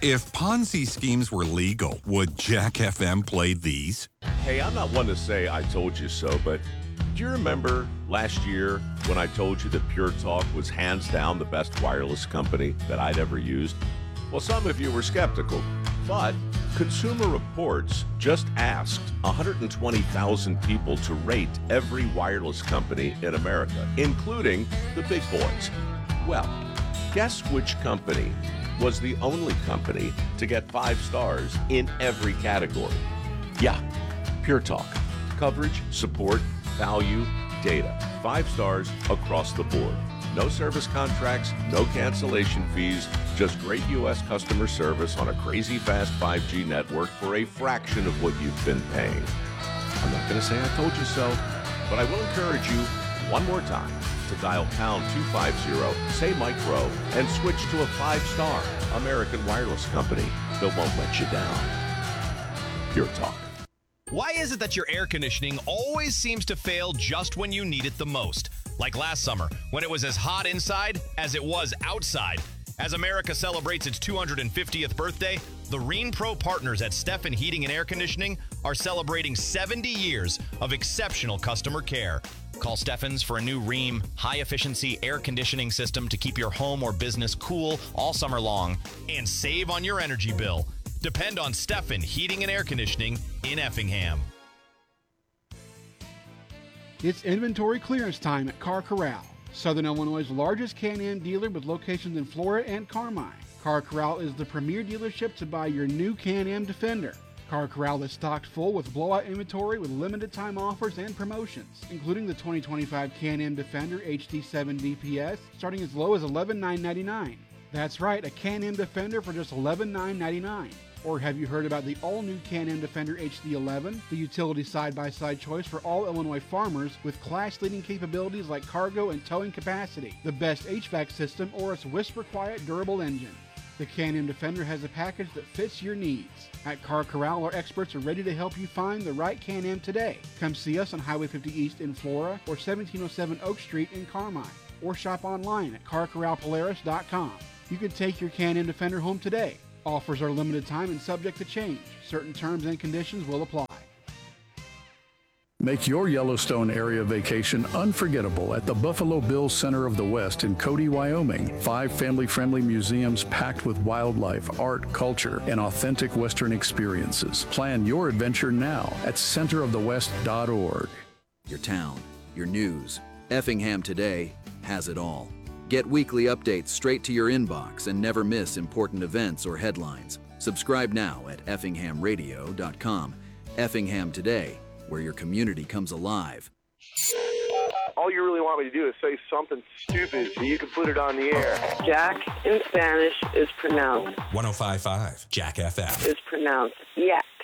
If Ponzi schemes were legal, would Jack FM play these? Hey, I'm not one to say I told you so, but do you remember last year when I told you that Pure Talk was hands down the best wireless company that I'd ever used? Well, some of you were skeptical, but Consumer Reports just asked 120,000 people to rate every wireless company in America, including the big boys. Well, guess which company was the only company to get 5 stars in every category? Yeah, Pure Talk. Coverage, support, value, data. 5 stars across the board. No service contracts, no cancellation fees, just great U.S. customer service on a crazy fast 5G network for a fraction of what you've been paying. I'm not going to say I told you so, but I will encourage you one more time to dial pound 250, say Mike Rowe, and switch to a 5-star American wireless company that won't let you down. Pure Talk. Why is it that your air conditioning always seems to fail just when you need it the most? Like last summer, when it was as hot inside as it was outside. As America celebrates its 250th birthday, the Rheem Pro partners at Steffen Heating and Air Conditioning are celebrating 70 years of exceptional customer care. Call Steffens for a new Rheem high-efficiency air conditioning system to keep your home or business cool all summer long and save on your energy bill. Depend on Steffen Heating and Air Conditioning in Effingham. It's inventory clearance time at Car Corral, Southern Illinois' largest Can-Am dealer with locations in Flora and Carmine. Car Corral is the premier dealership to buy your new Can-Am Defender. Car Corral is stocked full with blowout inventory with limited time offers and promotions, including the 2025 Can-Am Defender HD7 DPS starting as low as $11,999. That's right, a Can-Am Defender for just $11,999. Or have you heard about the all-new Can-Am Defender HD11, the utility side-by-side choice for all Illinois farmers with class-leading capabilities like cargo and towing capacity, the best HVAC system, or its whisper-quiet, durable engine? The Can-Am Defender has a package that fits your needs. At Car Corral, our experts are ready to help you find the right Can-Am today. Come see us on Highway 50 East in Flora or 1707 Oak Street in Carmine, or shop online at CarCorralPolaris.com. You can take your Can-Am Defender home today. Offers are limited time and subject to change. Certain terms and conditions will apply. Make your Yellowstone area vacation unforgettable at the Buffalo Bills Center of the West in Cody, Wyoming. 5 family-friendly museums packed with wildlife, art, culture, and authentic Western experiences. Plan your adventure now at centerofthewest.org. Your town, your news. Effingham Today has it all. Get weekly updates straight to your inbox and never miss important events or headlines. Subscribe now at effinghamradio.com. Effingham Today, where your community comes alive. All you really want me to do is say something stupid so you can put it on the air. Jack in Spanish is pronounced 105.5 Jack FM. is pronounced yeah.